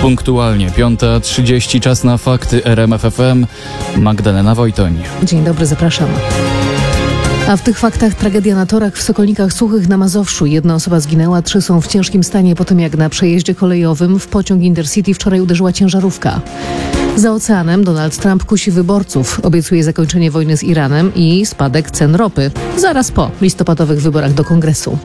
Punktualnie 5:30, czas na fakty RMF FM. Magdalena Wojtoń. Dzień dobry, zapraszam. A w tych faktach tragedia na torach w Sokolnikach Suchych na Mazowszu. 1 osoba zginęła, 3 są w ciężkim stanie po tym, jak na przejeździe kolejowym w pociąg Intercity wczoraj uderzyła ciężarówka. Za oceanem Donald Trump kusi wyborców. Obiecuje zakończenie wojny z Iranem i spadek cen ropy. Zaraz po listopadowych wyborach do Kongresu.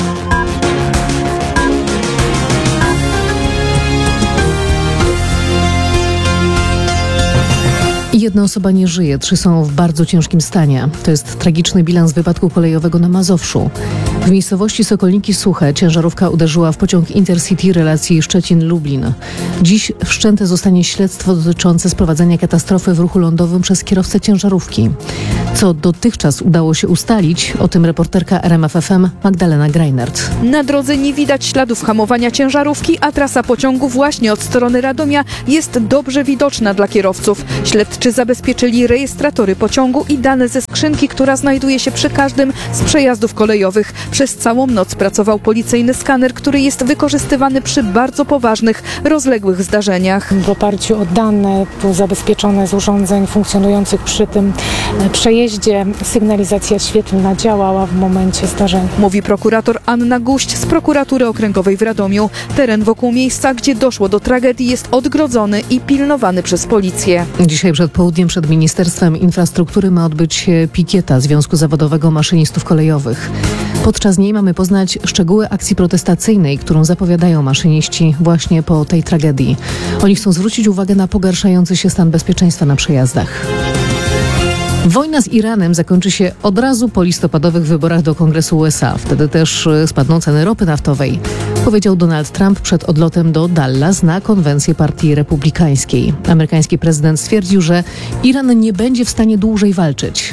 Jedna osoba nie żyje, 3 są w bardzo ciężkim stanie. To jest tragiczny bilans wypadku kolejowego na Mazowszu. W miejscowości Sokolniki Suche ciężarówka uderzyła w pociąg Intercity relacji Szczecin-Lublin. Dziś wszczęte zostanie śledztwo dotyczące sprowadzenia katastrofy w ruchu lądowym przez kierowcę ciężarówki. Co dotychczas udało się ustalić, o tym reporterka RMF FM Magdalena Greinert. Na drodze nie widać śladów hamowania ciężarówki, a trasa pociągu właśnie od strony Radomia jest dobrze widoczna dla kierowców. Śledczy zabezpieczyli rejestratory pociągu i dane ze skrzynki, która znajduje się przy każdym z przejazdów kolejowych. Przez całą noc pracował policyjny skaner, który jest wykorzystywany przy bardzo poważnych, rozległych zdarzeniach. W oparciu o dane zabezpieczone z urządzeń funkcjonujących przy tym przejeździe sygnalizacja świetlna działała w momencie zdarzenia. Mówi prokurator Anna Guść z prokuratury okręgowej w Radomiu. Teren wokół miejsca, gdzie doszło do tragedii, jest odgrodzony i pilnowany przez policję. Dzisiaj przed południem przed Ministerstwem Infrastruktury ma odbyć się pikieta Związku Zawodowego Maszynistów Kolejowych. Podczas niej mamy poznać szczegóły akcji protestacyjnej, którą zapowiadają maszyniści właśnie po tej tragedii. Oni chcą zwrócić uwagę na pogarszający się stan bezpieczeństwa na przejazdach. Wojna z Iranem zakończy się od razu po listopadowych wyborach do Kongresu USA. Wtedy też spadną ceny ropy naftowej, powiedział Donald Trump przed odlotem do Dallas na konwencję Partii Republikańskiej. Amerykański prezydent stwierdził, że Iran nie będzie w stanie dłużej walczyć.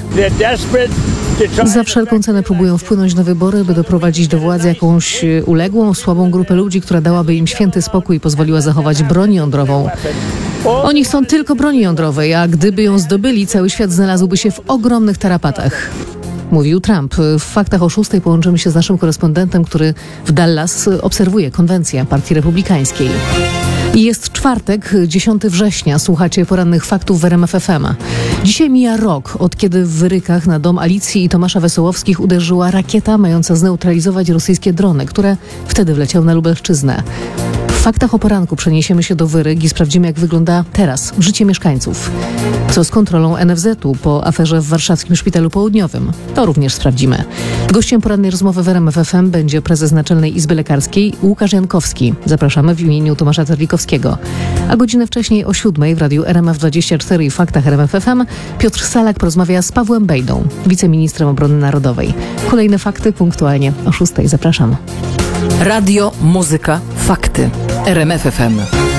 Za wszelką cenę próbują wpłynąć na wybory, by doprowadzić do władzy jakąś uległą, słabą grupę ludzi, która dałaby im święty spokój i pozwoliła zachować broń jądrową. Oni chcą tylko broni jądrowej, a gdyby ją zdobyli, cały świat znalazłby się w ogromnych tarapatach. Mówił Trump. W faktach o 6:00 połączymy się z naszym korespondentem, który w Dallas obserwuje konwencję Partii Republikańskiej. I jest czwartek, 10 września. Słuchacie porannych faktów w RMF FM. Dzisiaj mija rok, od kiedy w Wyrykach na dom Alicji i Tomasza Wesołowskich uderzyła rakieta mająca zneutralizować rosyjskie drony, które wtedy wleciały na Lubelszczyznę. W faktach o poranku przeniesiemy się do Wyryk i sprawdzimy, jak wygląda teraz życie mieszkańców. Co z kontrolą NFZ-u po aferze w warszawskim Szpitalu Południowym? To również sprawdzimy. Gościem porannej rozmowy w RMF FM będzie prezes Naczelnej Izby Lekarskiej Łukasz Jankowski. Zapraszamy w imieniu Tomasza Terlikowskiego. A godzinę wcześniej o 7:00 w radiu RMF24 i Faktach RMF FM Piotr Salak porozmawia z Pawłem Bejdą, wiceministrem obrony narodowej. Kolejne fakty punktualnie o 6:00. Zapraszam. Radio, muzyka, fakty. RMF FM.